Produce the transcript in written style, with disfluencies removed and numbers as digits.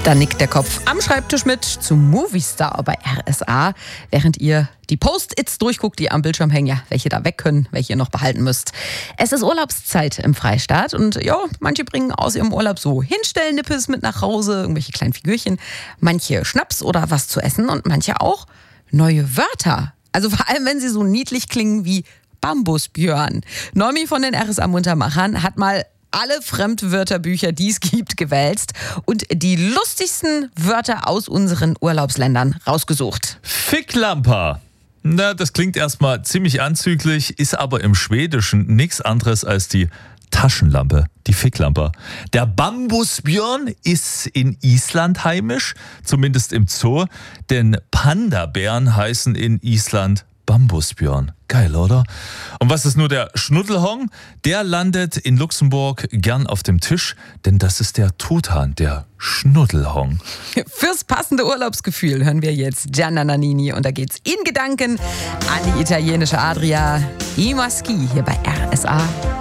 Da nickt der Kopf am Schreibtisch mit zum Movistar bei RSA, während ihr die Post-its durchguckt, die am Bildschirm hängen, ja, welche da weg können, welche ihr noch behalten müsst. Es ist Urlaubszeit im Freistaat und ja, manche bringen aus ihrem Urlaub so Hinstellnippes mit nach Hause, irgendwelche kleinen Figürchen, manche Schnaps oder was zu essen und manche auch neue Wörter. Also vor allem, wenn sie so niedlich klingen wie Bambusbjörn. Noemi von den RSA Muntermachern hat mal alle Fremdwörterbücher, die es gibt, gewälzt und die lustigsten Wörter aus unseren Urlaubsländern rausgesucht. Ficklampa. Na, das klingt erstmal ziemlich anzüglich, ist aber im Schwedischen nichts anderes als die Taschenlampe, die Ficklampe. Der Bambusbjörn ist in Island heimisch, zumindest im Zoo, denn Panda-Bären heißen in Island Bambusbjörn. Geil, oder? Und was ist nur der Schnuddelhong? Der landet in Luxemburg gern auf dem Tisch, denn das ist der Truthahn, der Schnuddelhong. Fürs passende Urlaubsgefühl hören wir jetzt Gianna Nannini und da geht's in Gedanken an die italienische Adria. I Maschi hier bei RSA.